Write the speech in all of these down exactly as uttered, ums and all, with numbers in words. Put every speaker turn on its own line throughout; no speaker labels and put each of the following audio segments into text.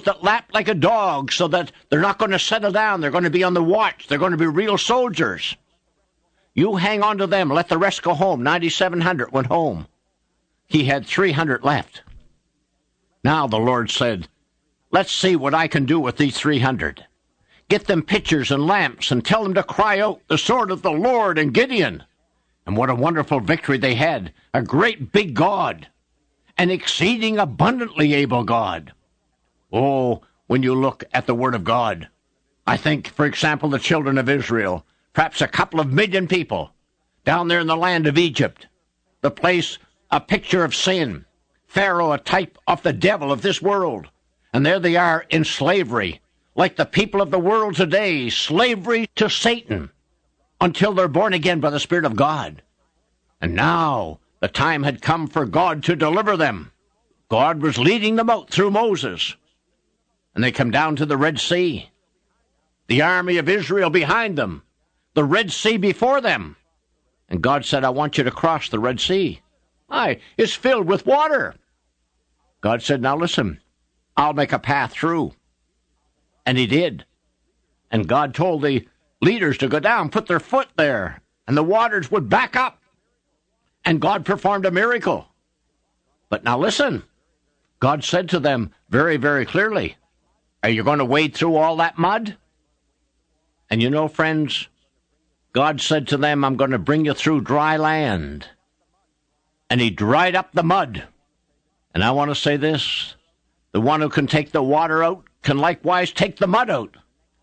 that lap like a dog so that they're not going to settle down. They're going to be on the watch. They're going to be real soldiers. You hang on to them. Let the rest go home. ninety-seven hundred went home. He had three hundred left. Now the Lord said, let's see what I can do with these three hundred. Get them pitchers and lamps and tell them to cry out the sword of the Lord and Gideon. And what a wonderful victory they had. A great big God. An exceeding abundantly able God. Oh, when you look at the Word of God, I think, for example, the children of Israel, perhaps a couple of million people, down there in the land of Egypt, the place a picture of sin, Pharaoh a type of the devil of this world, and there they are in slavery, like the people of the world today, slavery to Satan, until they're born again by the Spirit of God. And now the time had come for God to deliver them. God was leading them out through Moses. And they come down to the Red Sea. The army of Israel behind them. The Red Sea before them. And God said, I want you to cross the Red Sea. Aye, it's filled with water. God said, now listen, I'll make a path through. And he did. And God told the leaders to go down, put their foot there, and the waters would back up. And God performed a miracle. But now listen, God said to them very, very clearly, are you going to wade through all that mud? And you know, friends, God said to them, I'm going to bring you through dry land. And he dried up the mud. And I want to say this, the one who can take the water out can likewise take the mud out.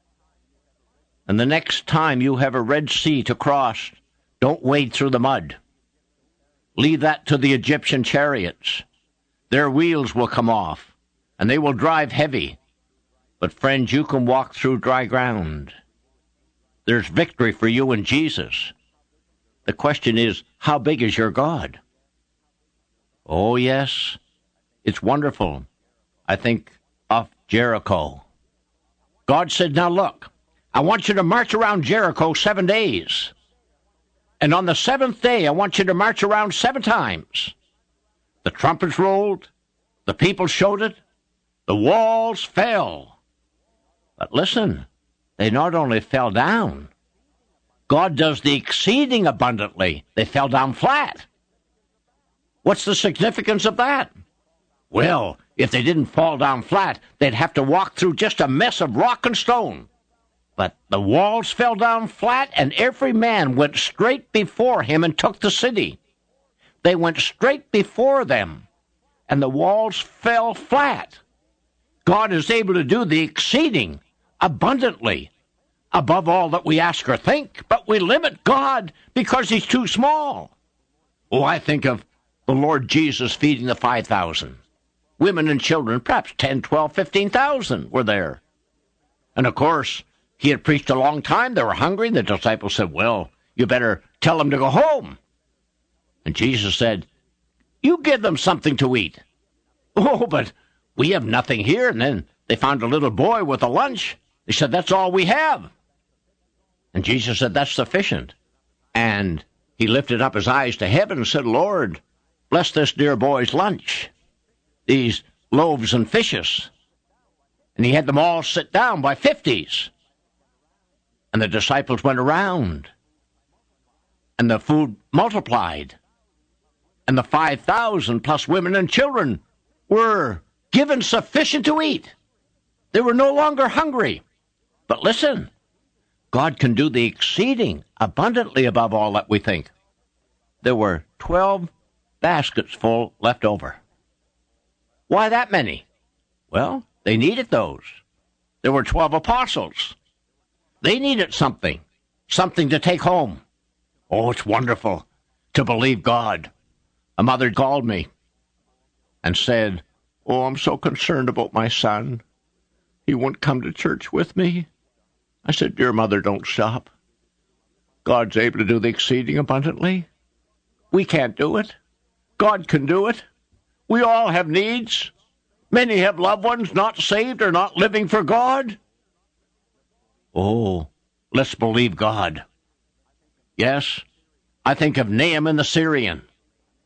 And the next time you have a Red Sea to cross, don't wade through the mud. Leave that to the Egyptian chariots. Their wheels will come off, and they will drive heavy. But friends, you can walk through dry ground. There's victory for you in Jesus. The question is, how big is your God? Oh, yes, it's wonderful. I think of Jericho. God said, now look, I want you to march around Jericho seven days. And on the seventh day, I want you to march around seven times. The trumpets rolled, the people showed it, the walls fell. But listen, they not only fell down, God does the exceeding abundantly. They fell down flat. What's the significance of that? Well, if they didn't fall down flat, they'd have to walk through just a mess of rock and stone. But the walls fell down flat, and every man went straight before him and took the city. They went straight before them, and the walls fell flat. God is able to do the exceeding abundantly above all that we ask or think, but we limit God because he's too small. Oh, I think of the Lord Jesus feeding the five thousand. Women and children, perhaps ten, twelve, fifteen thousand were there. And of course, he had preached a long time. They were hungry. The disciples said, well, you better tell them to go home. And Jesus said, you give them something to eat. Oh, but we have nothing here. And then they found a little boy with a lunch. They said, that's all we have. And Jesus said, that's sufficient. And he lifted up his eyes to heaven and said, Lord, bless this dear boy's lunch, these loaves and fishes. And he had them all sit down by fifties. And the disciples went around, and the food multiplied, and the five thousand plus women and children were given sufficient to eat. They were no longer hungry. But listen, God can do the exceeding abundantly above all that we think. There were twelve baskets full left over. Why that many? Well, they needed those. There were twelve apostles. They needed something, something to take home. Oh, it's wonderful to believe God. A mother called me and said, oh, I'm so concerned about my son. He won't come to church with me. I said, dear mother, don't stop. God's able to do the exceeding abundantly. We can't do it. God can do it. We all have needs. Many have loved ones not saved or not living for God. Oh, let's believe God. Yes, I think of Naaman the Syrian.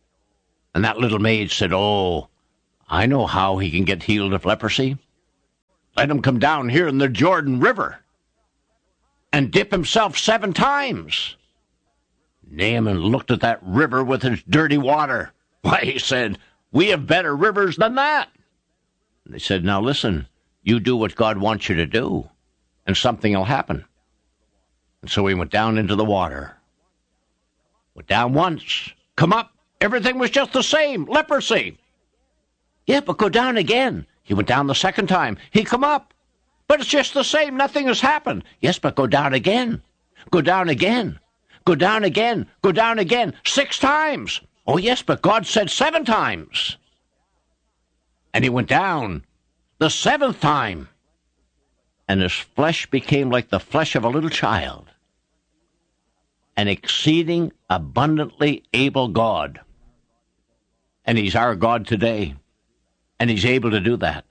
And that little maid said, oh, I know how he can get healed of leprosy. Let him come down here in the Jordan River and dip himself seven times. Naaman looked at that river with its dirty water. Why, he said, we have better rivers than that. And they said, now listen, you do what God wants you to do, and something will happen. And so he went down into the water. Went down once, come up, everything was just the same, leprosy. Yeah, but go down again. He went down the second time. He come up, but it's just the same, nothing has happened. Yes, but go down again. Go down again. Go down again. Go down again. Six times. Oh, yes, but God said seven times. And he went down the seventh time. And his flesh became like the flesh of a little child. An exceeding abundantly able God. And he's our God today. And he's able to do that.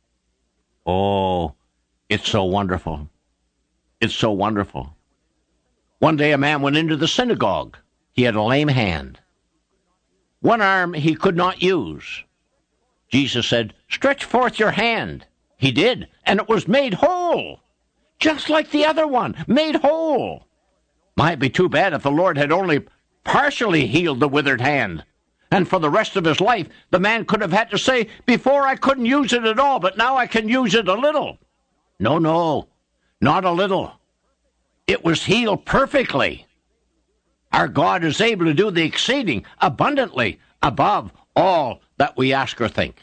Oh, it's so wonderful. It's so wonderful. One day a man went into the synagogue. He had a lame hand. One arm he could not use. Jesus said, stretch forth your hand. He did, and it was made whole. Just like the other one, made whole. Might be too bad if the Lord had only partially healed the withered hand. And for the rest of his life, the man could have had to say, before I couldn't use it at all, but now I can use it a little. No, no, not a little. It was healed perfectly. Our God is able to do the exceeding abundantly above all that we ask or think.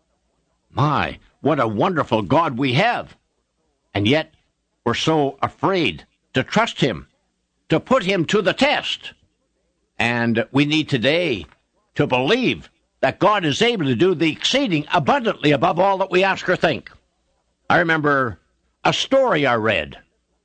My, what a wonderful God we have. And yet, we're so afraid to trust him, to put him to the test. And we need today to believe that God is able to do the exceeding abundantly above all that we ask or think. I remember a story I read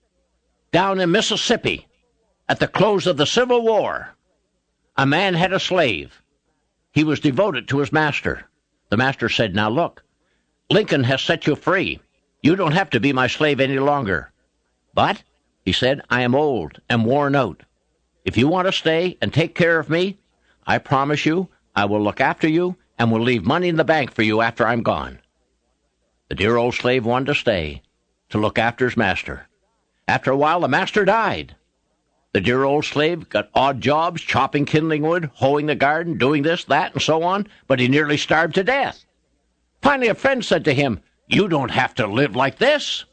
down in Mississippi at the close of the Civil War. A man had a slave. He was devoted to his master. The master said, now look, Lincoln has set you free. You don't have to be my slave any longer. But, he said, I am old and worn out. If you want to stay and take care of me, I promise you I will look after you and will leave money in the bank for you after I'm gone. The dear old slave wanted to stay, to look after his master. After a while, the master died. The dear old slave got odd jobs, chopping kindling wood, hoeing the garden, doing this, that, and so on, but he nearly starved to death. Finally, a friend said to him, you don't have to live like this.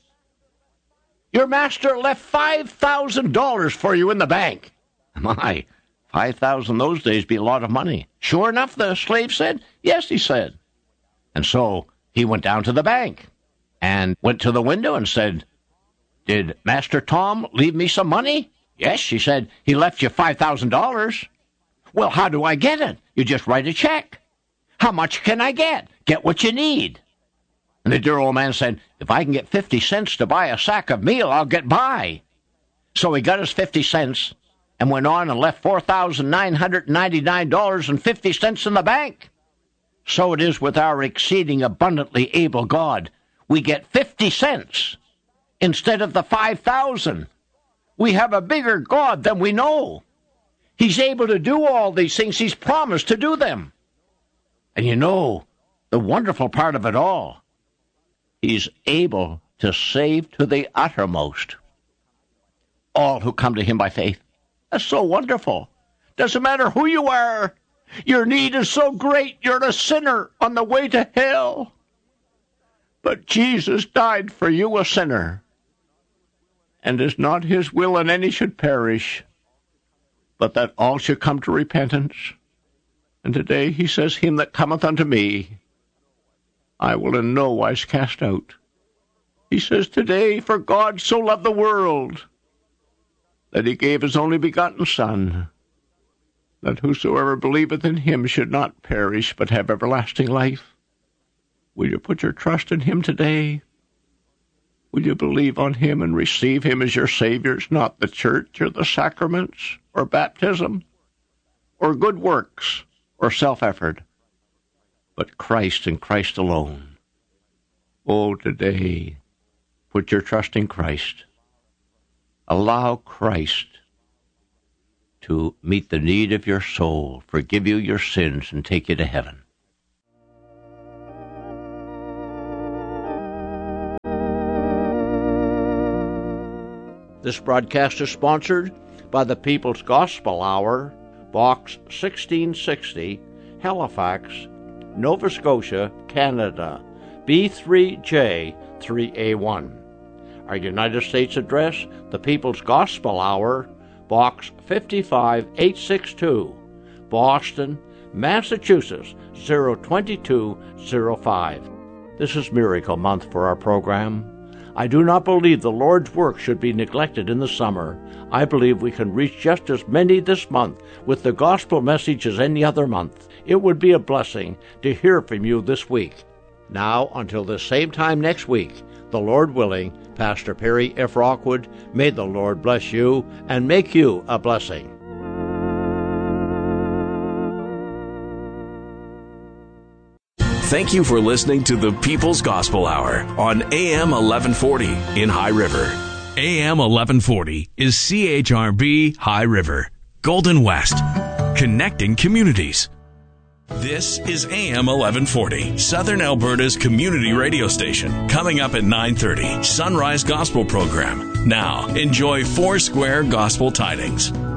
Your master left five thousand dollars for you in the bank. My, five thousand dollars those days be a lot of money. Sure enough, the slave said. Yes, he said. And so he went down to the bank and went to the window and said, did Master Tom leave me some money? Yes, she said, he left you five thousand dollars. Well, how do I get it? You just write a check. How much can I get? Get what you need. And the dear old man said, if I can get fifty cents to buy a sack of meal, I'll get by. So he got his fifty cents and went on and left four thousand nine hundred ninety-nine dollars and fifty cents in the bank. So it is with our exceeding abundantly able God. We get fifty cents instead of the five thousand. We have a bigger God than we know. He's able to do all these things. He's promised to do them. And you know, the wonderful part of it all, he's able to save to the uttermost all who come to him by faith. That's so wonderful. Doesn't matter who you are. Your need is so great. You're a sinner on the way to hell. But Jesus died for you, a sinner. And it is not his will that any should perish, but that all should come to repentance. And today he says, him that cometh unto me, I will in no wise cast out. He says today, for God so loved the world, that he gave his only begotten Son, that whosoever believeth in him should not perish, but have everlasting life. Will you put your trust in him today? Will you believe on him and receive him as your Savior? It's not the church or the sacraments or baptism or good works or self-effort, but Christ and Christ alone. Oh, today, put your trust in Christ. Allow Christ to meet the need of your soul, forgive you your sins, and take you to heaven. This broadcast is sponsored by the People's Gospel Hour, Box sixteen sixty, Halifax, Nova Scotia, Canada, B three J three A one. Our United States address, the People's Gospel Hour, Box five eight six two, Boston, Massachusetts, zero two two zero five. This is Miracle Month for our program. I do not believe the Lord's work should be neglected in the summer. I believe we can reach just as many this month with the gospel message as any other month. It would be a blessing to hear from you this week. Now, until the same time next week, the Lord willing, Pastor Perry F. Rockwood, may the Lord bless you and make you a blessing.
Thank you for listening to the People's Gospel Hour on A M eleven forty in High River.
A M eleven forty is C H R B High River, Golden West, connecting communities. This is A M eleven forty, Southern Alberta's community radio station. Coming up at nine thirty, Sunrise Gospel Program. Now, enjoy Foursquare Gospel Tidings.